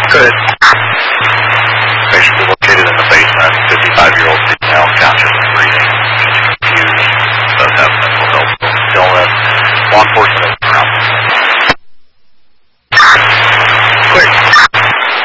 Good. Patient is located in the basement. 55-year-old female, conscious and breathing. She's confused. Does have mental health illness. Law enforcement is